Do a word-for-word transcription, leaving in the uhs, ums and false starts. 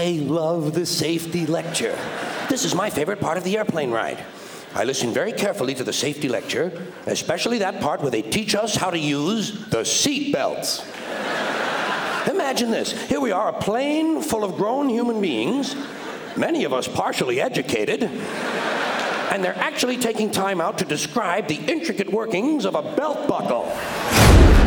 I love the safety lecture. This is my favorite part of the airplane ride. I listen very carefully to the safety lecture, especially that part where they teach us how to use the seat belts. Imagine this. Here we are, a plane full of grown human beings, many of us partially educated, and they're actually taking time out to describe the intricate workings of a belt buckle.